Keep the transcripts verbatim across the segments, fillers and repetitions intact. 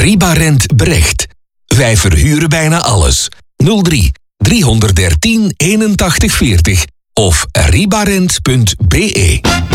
Ribarent Brecht. Wij verhuren bijna alles. nul drie driehonderddertien eenentachtig veertig of ribarent punt b e.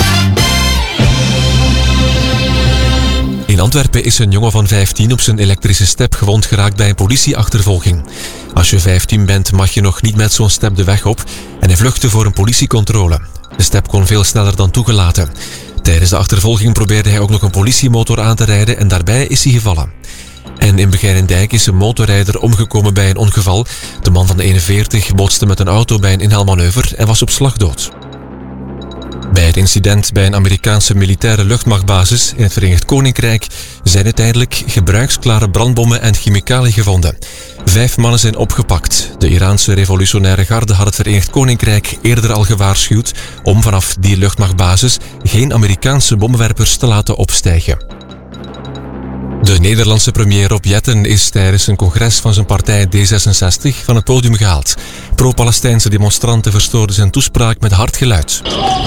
In Antwerpen is een jongen van vijftien op zijn elektrische step gewond geraakt bij een politieachtervolging. Als je vijftien bent mag je nog niet met zo'n step de weg op en hij vluchtte voor een politiecontrole. De step kon veel sneller dan toegelaten. Tijdens de achtervolging probeerde hij ook nog een politiemotor aan te rijden en daarbij is hij gevallen. En in Begijnendijk is een motorrijder omgekomen bij een ongeval. De man van de eenenveertig botste met een auto bij een inhaalmanoeuvre en was op slag dood. Bij het incident bij een Amerikaanse militaire luchtmachtbasis in het Verenigd Koninkrijk zijn uiteindelijk gebruiksklare brandbommen en chemicaliën gevonden. Vijf mannen zijn opgepakt. De Iraanse revolutionaire garde had het Verenigd Koninkrijk eerder al gewaarschuwd om vanaf die luchtmachtbasis geen Amerikaanse bommenwerpers te laten opstijgen. De Nederlandse premier Rob Jetten is tijdens een congres van zijn partij D zesenzestig van het podium gehaald. Pro-Palestijnse demonstranten verstoorden zijn toespraak met hard geluid.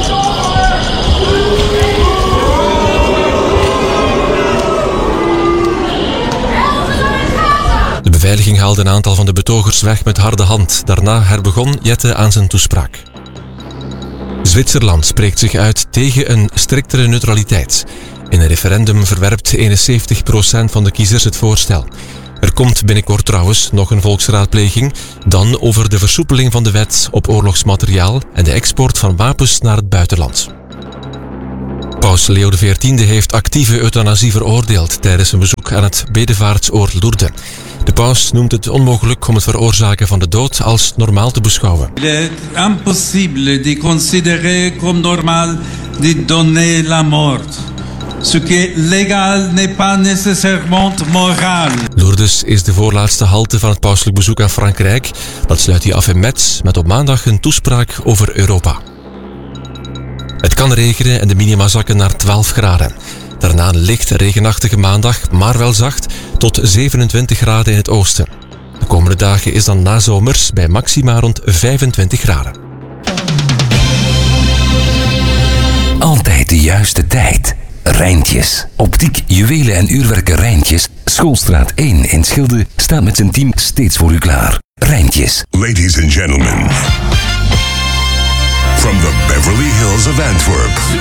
De beveiliging haalde een aantal van de betogers weg met harde hand. Daarna herbegon Jetten aan zijn toespraak. Zwitserland spreekt zich uit tegen een striktere neutraliteit. In een referendum verwerpt eenenzeventig procent van de kiezers het voorstel. Er komt binnenkort trouwens nog een volksraadpleging, dan over de versoepeling van de wet op oorlogsmateriaal en de export van wapens naar het buitenland. Paus Leo de veertiende heeft actieve euthanasie veroordeeld tijdens een bezoek aan het bedevaartsoord Lourdes. De paus noemt het onmogelijk om het veroorzaken van de dood als normaal te beschouwen. Il est impossible de considérer comme normal de donner la mort. Ce qui est légal n'est pas nécessairement moral. Lourdes is de voorlaatste halte van het pauselijk bezoek aan Frankrijk. Dat sluit hij af in Metz met op maandag een toespraak over Europa. Het kan regenen en de minima zakken naar twaalf graden. Daarna een licht regenachtige maandag, maar wel zacht, tot zevenentwintig graden in het oosten. De komende dagen is dan nazomers bij maxima rond vijfentwintig graden. Altijd de juiste tijd. Rijntjes. Optiek, juwelen en uurwerken Rijntjes. Schoolstraat één in Schilde staat met zijn team steeds voor u klaar. Rijntjes. Ladies and gentlemen, from the Beverly Hills of Antwerp.